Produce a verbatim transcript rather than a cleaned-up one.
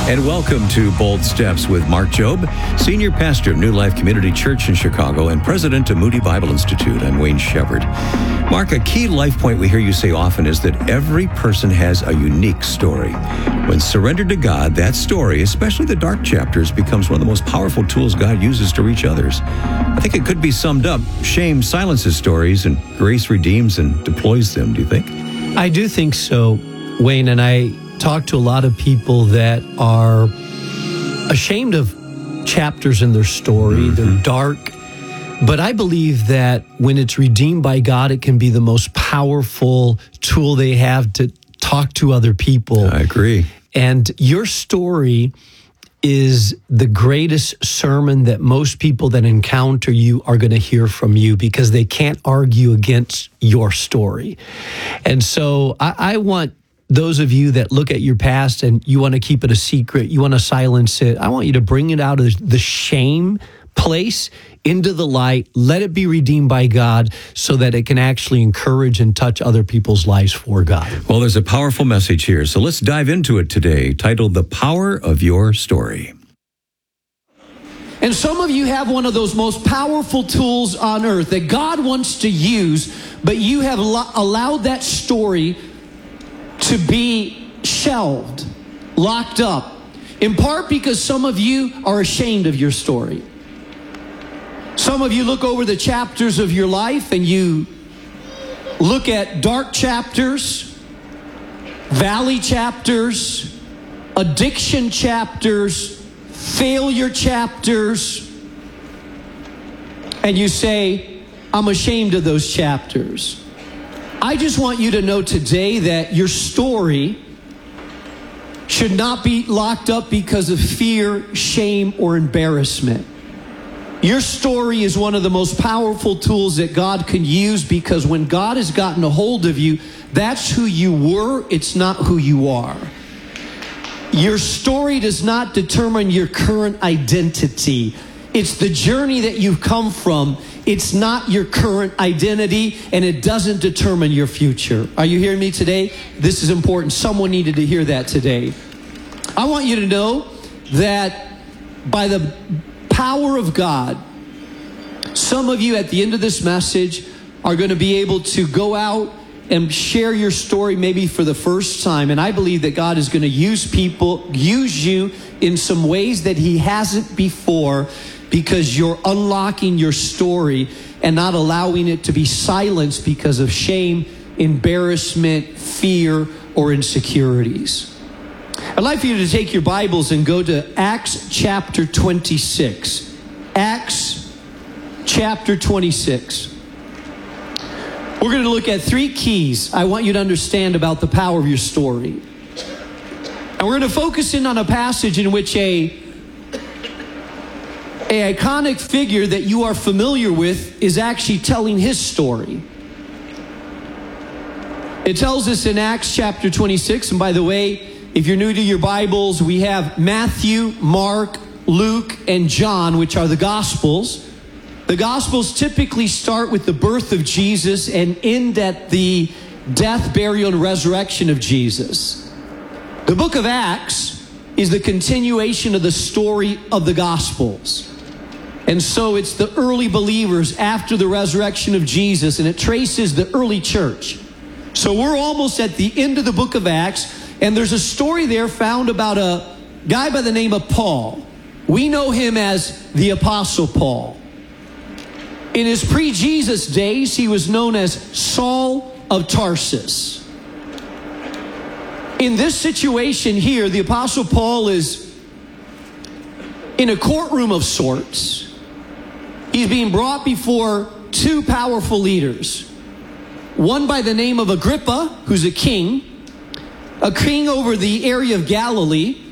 And welcome to Bold Steps with Mark Jobe, Senior Pastor of New Life Community Church in Chicago and President of Moody Bible Institute. I'm Wayne Shepherd. Mark, a key life point we hear you say often is that every person has a unique story. When surrendered to God, that story, especially the dark chapters, becomes one of the most powerful tools God uses to reach others. I think it could be summed up: shame silences stories and grace redeems and deploys them. Do you think? I do think so, Wayne, and I talk to a lot of people that are ashamed of chapters in their story. Mm-hmm. They're dark. But I believe that when it's redeemed by God, it can be the most powerful tool they have to talk to other people. I agree. And your story is the greatest sermon that most people that encounter you are going to hear from you, because they can't argue against your story. And so I, I want those of you that look at your past and you want to keep it a secret, you want to silence it, I want you to bring it out of the shame place into the light. Let it be redeemed by God so that it can actually encourage and touch other people's lives for God. Well, there's a powerful message here, so let's dive into it today, titled The Power of Your Story. And some of you have one of those most powerful tools on earth that God wants to use, but you have lo- allowed that story to be shelved, locked up, in part because some of you are ashamed of your story. Some of you look over the chapters of your life and you look at dark chapters, valley chapters, addiction chapters, failure chapters, and you say, I'm ashamed of those chapters. I just want you to know today that your story should not be locked up because of fear, shame, or embarrassment. Your story is one of the most powerful tools that God can use, because when God has gotten a hold of you, that's who you were, it's not who you are. Your story does not determine your current identity. It's the journey that you've come from. It's not your current identity, and it doesn't determine your future. Are you hearing me today? This is important. Someone needed to hear that today. I want you to know that by the power of God, some of you at the end of this message are going to be able to go out and share your story maybe for the first time. And I believe that God is going to use people, use you in some ways that He hasn't before, because you're unlocking your story and not allowing it to be silenced because of shame, embarrassment, fear, or insecurities. I'd like for you to take your Bibles and go to Acts chapter twenty-six. Acts chapter twenty-six. We're going to look at three keys I want you to understand about the power of your story. And we're going to focus in on a passage in which a, a iconic figure that you are familiar with is actually telling his story. It tells us in Acts chapter twenty-six, and by the way, if you're new to your Bibles, we have Matthew, Mark, Luke, and John, which are the Gospels. The Gospels typically start with the birth of Jesus and end at the death, burial, and resurrection of Jesus. The book of Acts is the continuation of the story of the Gospels. And so it's the early believers after the resurrection of Jesus, and it traces the early church. So we're almost at the end of the book of Acts, and there's a story there found about a guy by the name of Paul. We know him as the Apostle Paul. In his pre-Jesus days, he was known as Saul of Tarsus. In this situation here, the Apostle Paul is in a courtroom of sorts. He's being brought before two powerful leaders. One by the name of Agrippa, who's a king, a king over the area of Galilee,